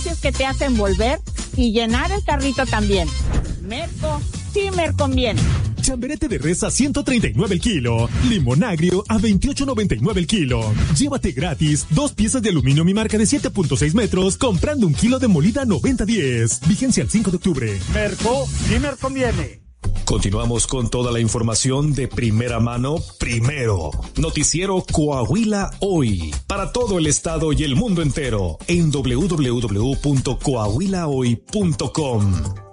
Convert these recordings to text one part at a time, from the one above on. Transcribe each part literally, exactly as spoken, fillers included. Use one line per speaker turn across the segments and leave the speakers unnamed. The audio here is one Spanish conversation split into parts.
precios que te hacen volver y llenar el carrito también. Merco, sí me conviene.
Chamberete de res a ciento treinta y nueve el kilo. Limón agrio a veintiocho noventa y nueve el kilo. Llévate gratis dos piezas de aluminio mi marca de siete punto seis metros comprando un kilo de molida noventa diez. Vigencia el cinco de octubre.
Merco, sí me conviene.
Continuamos con toda la información de primera mano, primero. Noticiero Coahuila Hoy. Para todo el estado y el mundo entero. En doble u doble u doble u punto coahuila hoy punto com.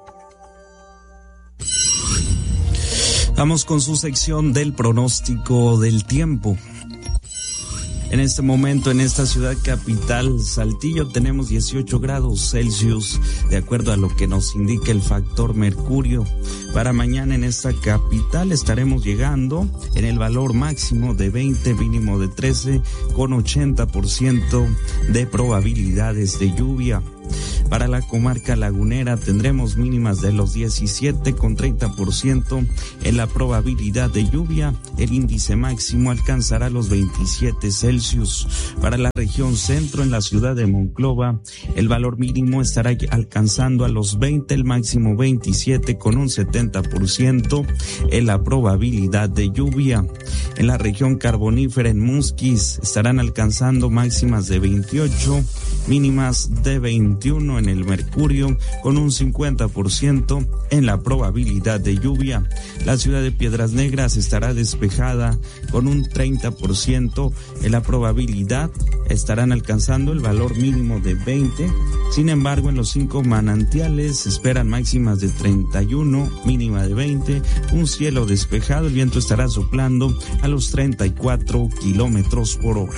Vamos con su sección del pronóstico del tiempo. En este momento en esta ciudad capital, Saltillo, tenemos dieciocho grados Celsius, de acuerdo a lo que nos indica el factor mercurio. Para mañana en esta capital estaremos llegando en el valor máximo de veinte, mínimo de trece, con ochenta por ciento de probabilidades de lluvia. Para la comarca lagunera tendremos mínimas de los diecisiete con treinta por ciento en la probabilidad de lluvia. El índice máximo alcanzará los veintisiete Celsius. Para la región centro, en la ciudad de Monclova, el valor mínimo estará alcanzando a los veinte, el máximo veintisiete con un setenta por ciento en la probabilidad de lluvia. En la región carbonífera, en Musquis, estarán alcanzando máximas de veintiocho, mínimas de veintiuno en el mercurio, con un cincuenta por ciento en la probabilidad de lluvia. La ciudad de Piedras Negras estará despejada con un treinta por ciento en la probabilidad, estarán alcanzando el valor mínimo de veinte. Sin embargo, en los cinco manantiales se esperan máximas de treinta y uno, mínima de veinte, un cielo despejado, el viento estará soplando a los treinta y cuatro kilómetros por hora.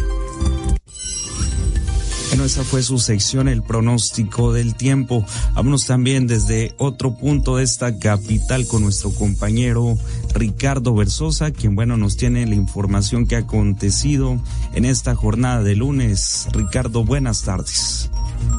Bueno, esa fue su sección, el pronóstico del tiempo. Vámonos también desde otro punto de esta capital con nuestro compañero Ricardo Versosa, quien, bueno, nos tiene la información que ha acontecido en esta jornada de lunes. Ricardo, buenas tardes.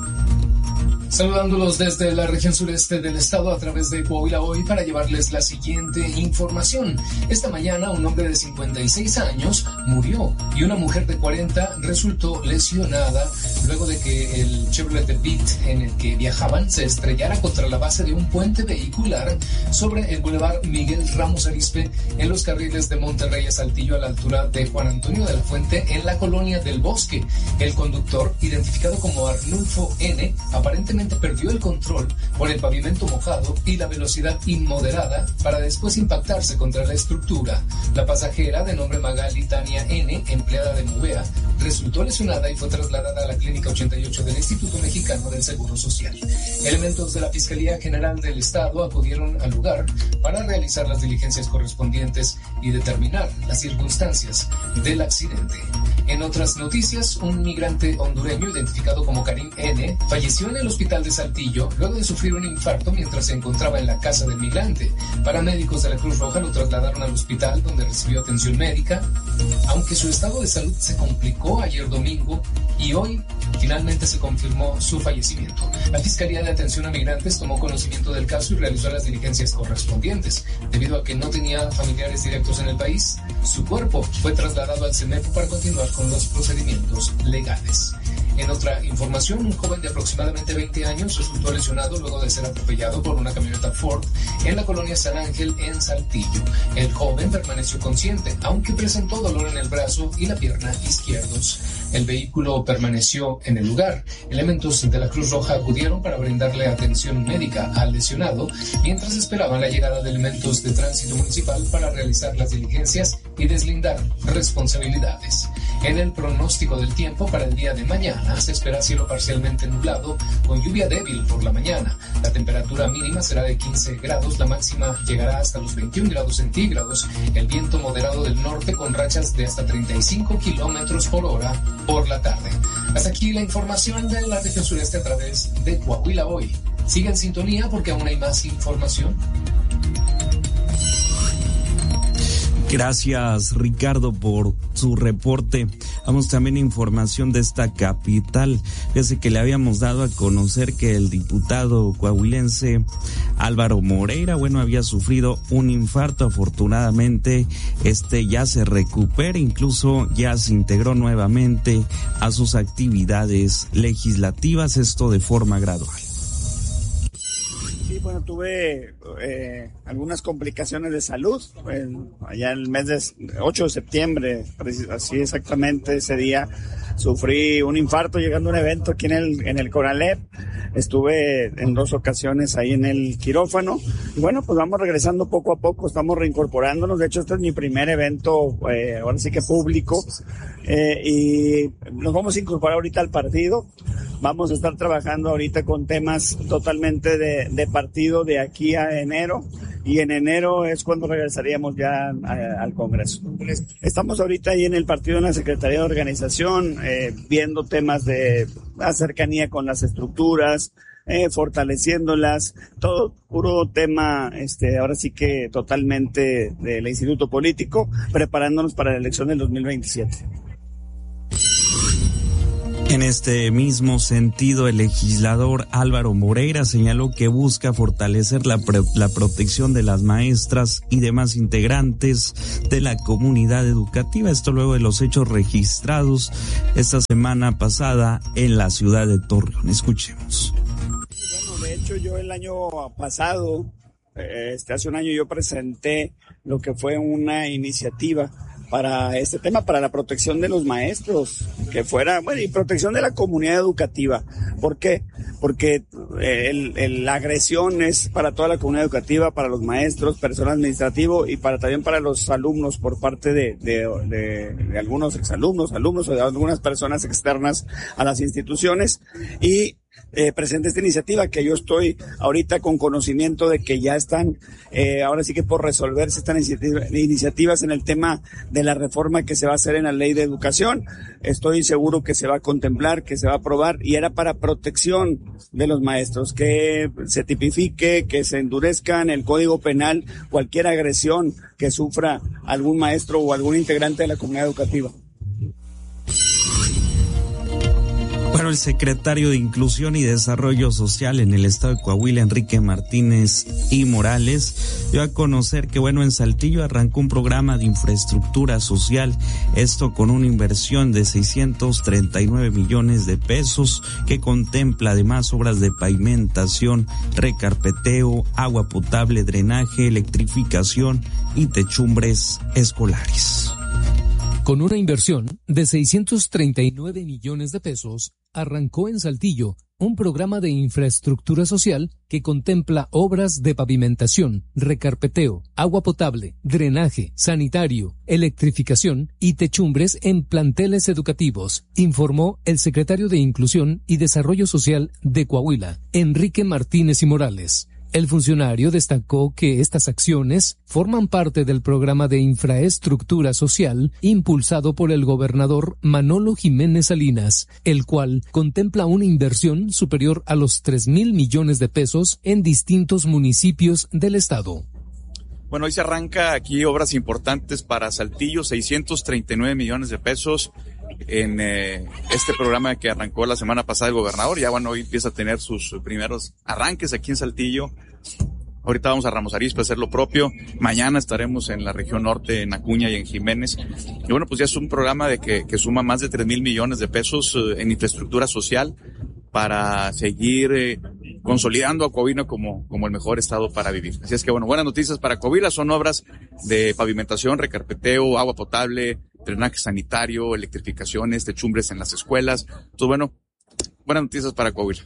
Saludándolos desde la región sureste del estado a través de Coahuila Hoy para llevarles la siguiente información. Esta mañana un hombre de cincuenta y seis años murió y una mujer de cuarenta resultó lesionada luego de que el Chevrolet Beat en el que viajaban se estrellara contra la base de un puente vehicular sobre el Boulevard Miguel Ramos Arizpe en los carriles de Monterrey a Saltillo a la altura de Juan Antonio de la Fuente en la colonia del Bosque. El conductor, identificado como Arnulfo N., aparentemente perdió el control por el pavimento mojado y la velocidad inmoderada para después impactarse contra la estructura. La pasajera, de nombre Magali Tania N., empleada de Movea, resultó lesionada y fue trasladada a la Clínica ochenta y ocho del Instituto Mexicano del Seguro Social. Elementos de la Fiscalía General del Estado acudieron al lugar para realizar las diligencias correspondientes y determinar las circunstancias del accidente. En otras noticias, un migrante hondureño identificado como Karim N. falleció en el hospital de Saltillo luego de sufrir un infarto mientras se encontraba en la casa del migrante. Paramédicos de la Cruz Roja lo trasladaron al hospital donde recibió atención médica, aunque su estado de salud se complicó ayer domingo y hoy finalmente se confirmó su fallecimiento. La Fiscalía de Atención a Migrantes tomó conocimiento del caso y realizó las diligencias correspondientes. Debido a que no tenía familiares directos en el país, su cuerpo fue trasladado al CEMEFO para continuar con los procedimientos legales. En otra información, un joven de aproximadamente veinte años resultó lesionado luego de ser atropellado por una camioneta Ford en la colonia San Ángel, en Saltillo. El joven permaneció consciente, aunque presentó dolor en el brazo y la pierna izquierdos. El vehículo permaneció en el lugar. Elementos de la Cruz Roja acudieron para brindarle atención médica al lesionado, mientras esperaban la llegada de elementos de tránsito municipal para realizar las diligencias y deslindar responsabilidades. En el pronóstico del tiempo para el día de mañana se espera cielo parcialmente nublado con lluvia débil por la mañana. La temperatura mínima será de quince grados, la máxima llegará hasta los veintiún grados centígrados. El viento moderado del norte con rachas de hasta treinta y cinco kilómetros por hora por la tarde. Hasta aquí la información de la región sureste a través de Coahuila Hoy. Siga en sintonía porque aún hay más información.
Gracias, Ricardo, por su reporte. Vamos también a información de esta capital. Fíjese que le habíamos dado a conocer que el diputado coahuilense Álvaro Moreira, bueno, había sufrido un infarto. Afortunadamente, este ya se recupera, incluso ya se integró nuevamente a sus actividades legislativas, esto de forma gradual.
Sí, bueno, tuve eh, algunas complicaciones de salud, eh, allá en el mes de ocho de septiembre, así exactamente ese día, sufrí un infarto llegando a un evento aquí en el, en el Conalep. Estuve en dos ocasiones ahí en el quirófano y bueno, pues vamos regresando poco a poco, estamos reincorporándonos. De hecho, este es mi primer evento, eh, ahora sí que público, eh, y nos vamos a incorporar ahorita al partido. Vamos a estar trabajando ahorita con temas totalmente de, de partido de aquí a enero, y en enero es cuando regresaríamos ya a, al Congreso. Estamos ahorita ahí en el partido, en la Secretaría de Organización, eh, viendo temas de la cercanía con las estructuras, eh, fortaleciéndolas, todo puro tema, este, ahora sí que totalmente del Instituto Político, preparándonos para la elección del dos mil veintisiete.
En este mismo sentido, el legislador Álvaro Moreira señaló que busca fortalecer la, pro- la protección de las maestras y demás integrantes de la comunidad educativa. Esto luego de los hechos registrados esta semana pasada en la ciudad de Torreón. Escuchemos.
Bueno, de hecho yo el año pasado, este, hace un año yo presenté lo que fue una iniciativa para este tema, para la protección de los maestros, que fuera, bueno, y protección de la comunidad educativa. ¿Por qué? Porque el, el, la agresión es para toda la comunidad educativa, para los maestros, personal administrativo y para también para los alumnos por parte de, de, de, de algunos exalumnos, alumnos o de algunas personas externas a las instituciones. Y Eh, presente esta iniciativa que yo estoy ahorita con conocimiento de que ya están, eh, ahora sí que por resolverse estas iniciativa, iniciativas en el tema de la reforma que se va a hacer en la ley de educación. Estoy seguro que se va a contemplar, que se va a aprobar, y era para protección de los maestros, que se tipifique, que se endurezca en el Código Penal cualquier agresión que sufra algún maestro o algún integrante de la comunidad educativa.
Bueno, el secretario de Inclusión y Desarrollo Social en el estado de Coahuila, Enrique Martínez y Morales, dio a conocer que, bueno, en Saltillo arrancó un programa de infraestructura social, esto con una inversión de seiscientos treinta y nueve millones de pesos, que contempla además obras de pavimentación, recarpeteo, agua potable, drenaje, electrificación y techumbres escolares.
Con una inversión de seiscientos treinta y nueve millones de pesos, arrancó en Saltillo un programa de infraestructura social que contempla obras de pavimentación, recarpeteo, agua potable, drenaje, sanitario, electrificación y techumbres en planteles educativos, informó el secretario de Inclusión y Desarrollo Social de Coahuila, Enrique Martínez y Morales. El funcionario destacó que estas acciones forman parte del programa de infraestructura social impulsado por el gobernador Manolo Jiménez Salinas, el cual contempla una inversión superior a los tres mil millones de pesos en distintos municipios del estado.
Bueno, hoy se arranca aquí obras importantes para Saltillo, seiscientos treinta y nueve millones de pesos en eh, este programa que arrancó la semana pasada el gobernador. Ya bueno, hoy empieza a tener sus primeros arranques aquí en Saltillo. Ahorita vamos a Ramos Arizpe a hacer lo propio. Mañana estaremos en la región norte, en Acuña y en Jiménez. Y bueno, pues ya es un programa de que, que suma más de tres mil millones de pesos eh, en infraestructura social para seguir eh, consolidando a Coahuila como, como el mejor estado para vivir. Así es que bueno, buenas noticias para Coahuila. Son obras de pavimentación, recarpeteo, agua potable, drenaje sanitario, electrificaciones, techumbres en las escuelas. Entonces bueno, buenas noticias para Coahuila.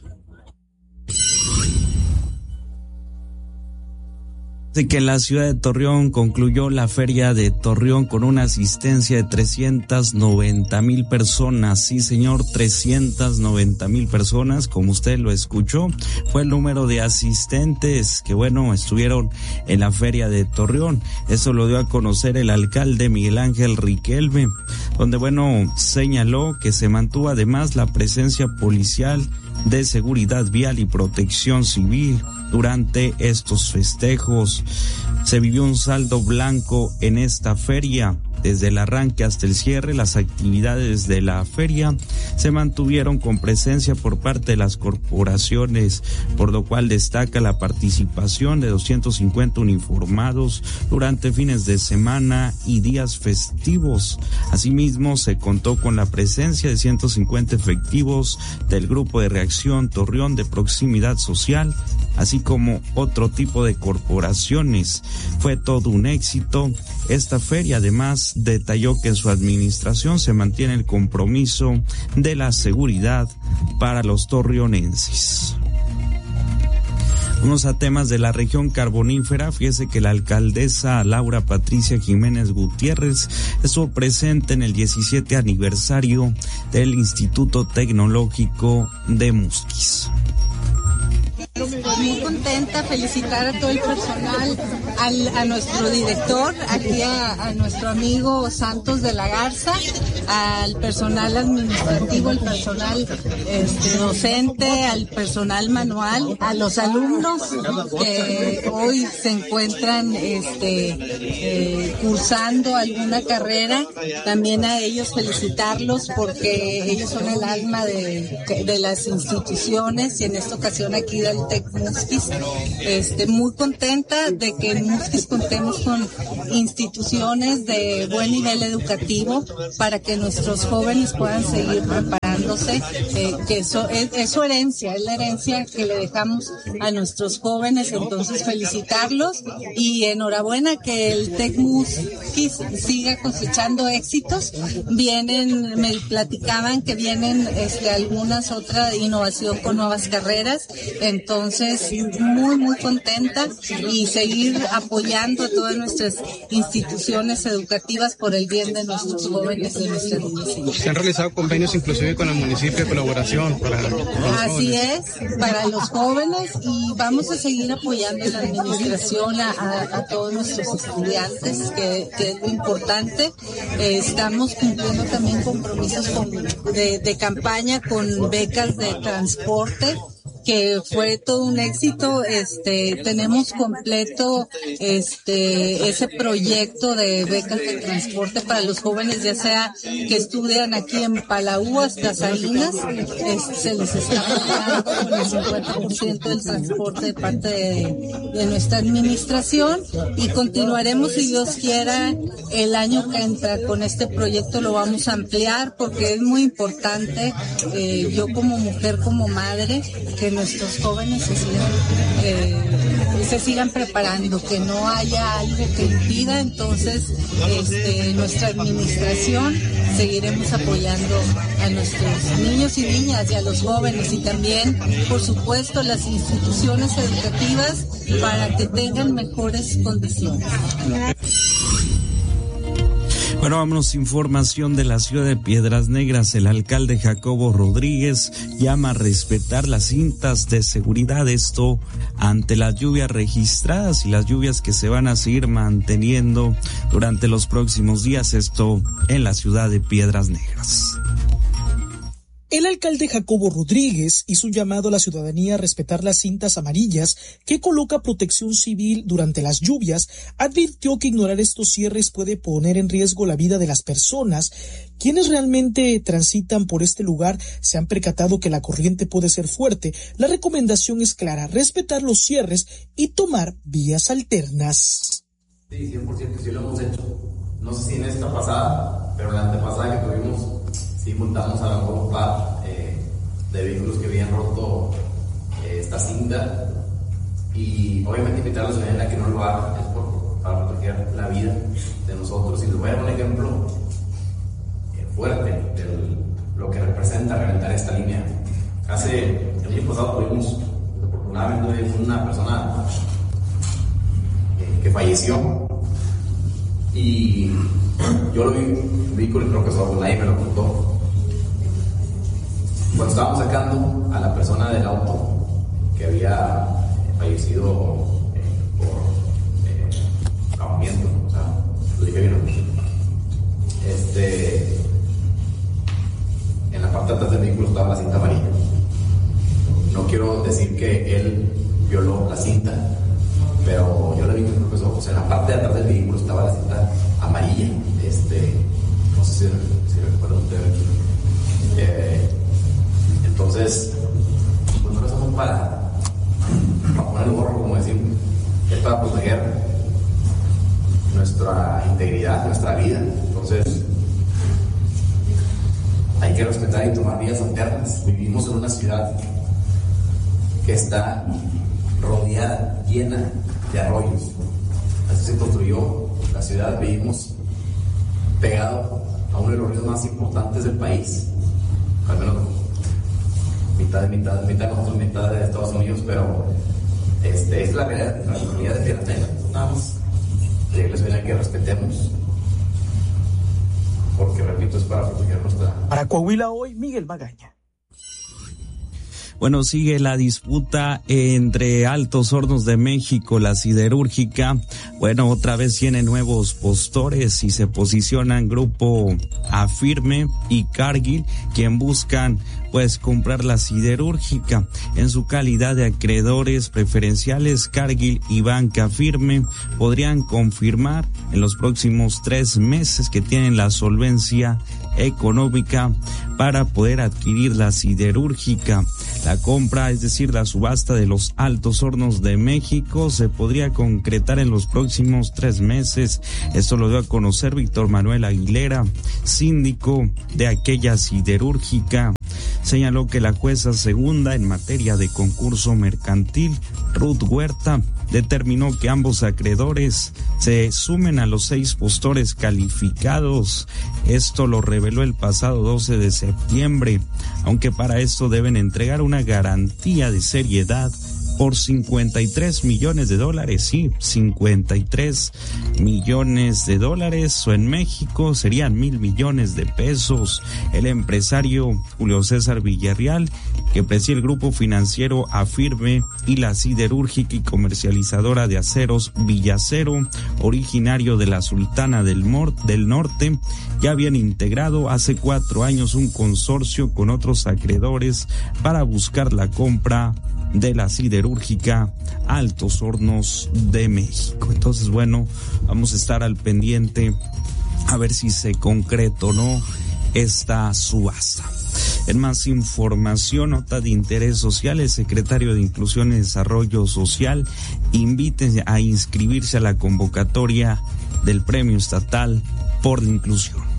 De que la ciudad de Torreón concluyó la feria de Torreón con una asistencia de trescientas noventa mil personas. Sí, señor, trescientas noventa mil personas, como usted lo escuchó, fue el número de asistentes que, bueno, estuvieron en la feria de Torreón. Eso lo dio a conocer el alcalde Miguel Ángel Riquelme, donde, bueno, señaló que se mantuvo además la presencia policial de seguridad vial y protección civil durante estos festejos. Se vivió un saldo blanco en esta feria Desde el arranque hasta el cierre, las actividades de la feria se mantuvieron con presencia por parte de las corporaciones, por lo cual destaca la participación de doscientos cincuenta uniformados durante fines de semana y días festivos. Asimismo, se contó con la presencia de ciento cincuenta efectivos del Grupo de Reacción Torreón de Proximidad Social, así como otro tipo de corporaciones. Fue todo un éxito esta feria. Además, detalló que en su administración se mantiene el compromiso de la seguridad para los torreonenses. Vamos a temas de la región carbonífera. Fíjese que la alcaldesa Laura Patricia Jiménez Gutiérrez estuvo presente en el diecisiete aniversario del Instituto Tecnológico de Musquis.
Muy contenta, felicitar a todo el personal, al, a nuestro director, aquí a, a nuestro amigo Santos de la Garza, al personal administrativo, al personal este, docente, al personal manual, a los alumnos que hoy se encuentran este, eh, cursando alguna carrera, también a ellos felicitarlos porque ellos son el alma de, de las instituciones y en esta ocasión aquí del Tec Musquis. Este, muy contenta de que en Musquis contemos con instituciones de buen nivel educativo para que nuestros jóvenes puedan seguir preparándose, eh, que eso es, es su herencia, es la herencia que le dejamos a nuestros jóvenes. Entonces felicitarlos y enhorabuena que el Tec Musquis siga cosechando éxitos. Vienen, me platicaban que vienen este, algunas otras innovación con nuevas carreras. Entonces, muy, muy contenta y seguir apoyando a todas nuestras instituciones educativas por el bien de nuestros jóvenes de nuestra niñez.
Se han realizado convenios inclusive con el municipio de colaboración para los
Así es, para los jóvenes y vamos a seguir apoyando en la administración a, a, a todos nuestros estudiantes, que, que es muy importante. Eh, estamos cumpliendo también compromisos con, de, de campaña con becas de transporte, que fue todo un éxito. Este, tenemos completo este ese proyecto de becas de transporte para los jóvenes, ya sea que estudian aquí en Palau hasta Salinas, este, se les está pagando con el cincuenta por ciento del transporte de parte de, de nuestra administración y continuaremos, si Dios quiera, el año que entra con este proyecto. Lo vamos a ampliar porque es muy importante, eh, yo como mujer, como madre, que nuestros jóvenes se sigan, eh, se sigan preparando, que no haya algo que impida. Entonces, este, nuestra administración seguiremos apoyando a nuestros niños y niñas y a los jóvenes y también, por supuesto, las instituciones educativas para que tengan mejores condiciones.
Bueno, vámonos, información de la ciudad de Piedras Negras. El alcalde Jacobo Rodríguez llama a respetar las cintas de seguridad, esto ante las lluvias registradas y las lluvias que se van a seguir manteniendo durante los próximos días, esto en la ciudad de Piedras Negras.
El alcalde Jacobo Rodríguez hizo un llamado a la ciudadanía a respetar las cintas amarillas que coloca Protección Civil durante las lluvias. Advirtió que ignorar estos cierres puede poner en riesgo la vida de las personas. Quienes realmente transitan por este lugar se han percatado que la corriente puede ser fuerte. La recomendación es clara: respetar los cierres y tomar vías alternas.
Sí, cien por ciento sí lo hemos hecho. No sé si en esta pasada, pero en la antepasada que tuvimos, sí multamos a la mejor un par eh, de vehículos que habían roto eh, esta cinta, y obviamente invitar a la ciudadanía a que no lo haga, es por, para proteger la vida de nosotros. Y les voy a dar un ejemplo eh, fuerte de lo que representa reventar esta línea. Hace, el año pasado tuvimos desafortunadamente una persona eh, que falleció, y yo lo vi, un vehículo, creo que solo nadie me lo contó. Cuando estábamos sacando a la persona del auto que había fallecido eh, por eh, ahogamiento, o sea, lo dije bien, este, en la parte de atrás del vehículo estaba la cinta amarilla. No quiero decir que él violó la cinta, pero yo le vi con mis propios ojos, en la parte de atrás del vehículo estaba la cinta amarilla. Este, no sé si, si recuerdan ustedes. Eh, entonces, pues no lo hacemos para, para poner el gorro, como decimos, es para proteger nuestra integridad, nuestra vida. Entonces, hay que respetar y tomar vías alternas. Vivimos en una ciudad que está rodeada, llena de arroyos. Así se construyó la ciudad. Vivimos pegado a uno de los ríos más importantes del país, al menos mitad de mitad, mitad de nosotros, mitad de Estados Unidos, pero este, es la realidad, la realidad de Tierra Negra. Nada más les voy a que respetemos, porque repito, es para proteger nuestra...
Para Coahuila Hoy, Miguel Magaña.
Bueno, sigue la disputa entre Altos Hornos de México, la siderúrgica. Bueno, otra vez tiene nuevos postores y se posicionan Grupo Afirme y Cargill, quien buscan pues comprar la siderúrgica. En su calidad de acreedores preferenciales, Cargill y Banca Firme podrían confirmar en los próximos tres meses que tienen la solvencia económica para poder adquirir la siderúrgica. La compra, es decir, la subasta de los Altos Hornos de México, se podría concretar en los próximos tres meses. Esto lo dio a conocer Víctor Manuel Aguilera, síndico de aquella siderúrgica. Señaló que la jueza segunda en materia de concurso mercantil, Ruth Huerta, determinó que ambos acreedores se sumen a los seis postores calificados. Esto lo reveló el pasado doce de septiembre, aunque para esto deben entregar una garantía de seriedad por cincuenta y tres millones de dólares, sí, cincuenta y tres millones de dólares, o en México serían mil millones de pesos. El empresario Julio César Villarreal, que preside el grupo financiero Afirme y la siderúrgica y comercializadora de aceros Villacero, originario de la Sultana del, Mor- del Norte, ya habían integrado hace cuatro años un consorcio con otros acreedores para buscar la compra de la siderúrgica Altos Hornos de México. Entonces, bueno, vamos a estar al pendiente a ver si se concreta o no esta subasta. En más información, nota de interés social, el secretario de Inclusión y Desarrollo Social invita a inscribirse a la convocatoria del Premio Estatal por la Inclusión.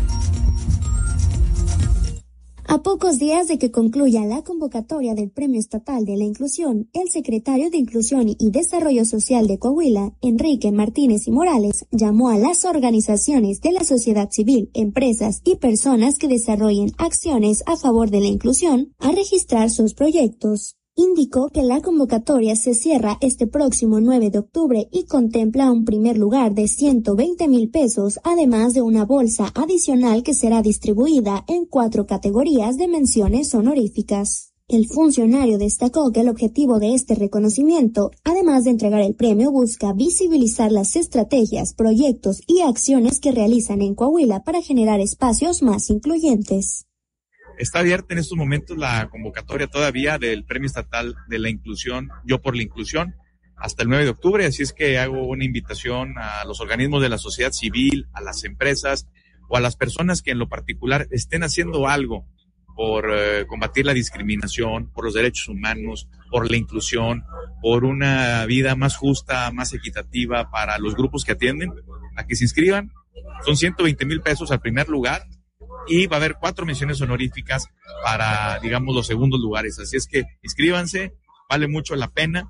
A pocos días de que concluya la convocatoria del Premio Estatal de la Inclusión, el secretario de Inclusión y Desarrollo Social de Coahuila, Enrique Martínez y Morales, llamó a las organizaciones de la sociedad civil, empresas y personas que desarrollen acciones a favor de la inclusión a registrar sus proyectos. Indicó que la convocatoria se cierra este próximo nueve de octubre y contempla un primer lugar de ciento veinte mil pesos, además de una bolsa adicional que será distribuida en cuatro categorías de menciones honoríficas. El funcionario destacó que el objetivo de este reconocimiento, además de entregar el premio, busca visibilizar las estrategias, proyectos y acciones que realizan en Coahuila para generar espacios más incluyentes.
Está abierta en estos momentos la convocatoria todavía del Premio Estatal de la Inclusión, Yo por la Inclusión, hasta el nueve de octubre, así es que hago una invitación a los organismos de la sociedad civil, a las empresas o a las personas que en lo particular estén haciendo algo por eh, combatir la discriminación, por los derechos humanos, por la inclusión, por una vida más justa, más equitativa para los grupos que atienden, a que se inscriban. Son ciento veinte mil pesos al primer lugar, y va a haber cuatro menciones honoríficas para, digamos, los segundos lugares. Así es que inscríbanse, vale mucho la pena,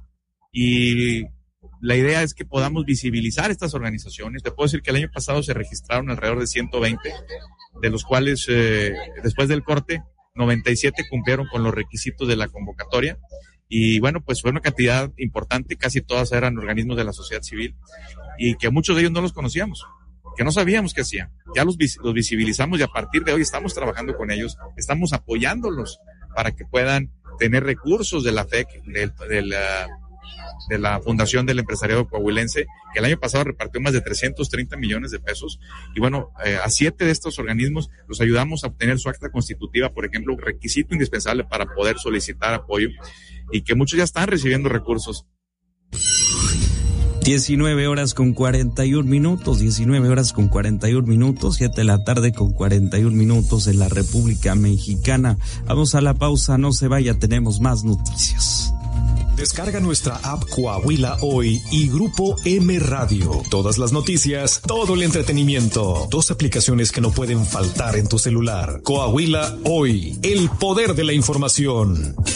y la idea es que podamos visibilizar estas organizaciones. Te puedo decir que el año pasado se registraron alrededor de ciento veinte, de los cuales eh, después del corte noventa y siete cumplieron con los requisitos de la convocatoria, y bueno, pues fue una cantidad importante, casi todas eran organismos de la sociedad civil, y que muchos de ellos no los conocíamos, que no sabíamos qué hacían. Ya los, los visibilizamos y a partir de hoy estamos trabajando con ellos, estamos apoyándolos para que puedan tener recursos de la F E C, de, de, la, de la Fundación del Empresariado Coahuilense, que el año pasado repartió más de trescientos treinta millones de pesos. Y bueno, eh, a siete de estos organismos los ayudamos a obtener su acta constitutiva, por ejemplo, requisito indispensable para poder solicitar apoyo, y que muchos ya están recibiendo recursos.
diecinueve horas con cuarenta y un minutos, diecinueve horas con cuarenta y un minutos, siete de la tarde con cuarenta y un minutos en la República Mexicana. Vamos a la pausa, no se vaya, tenemos más noticias.
Descarga nuestra app Coahuila Hoy y Grupo M Radio. Todas las noticias, todo el entretenimiento. Dos aplicaciones que no pueden faltar en tu celular. Coahuila Hoy, el poder de la información.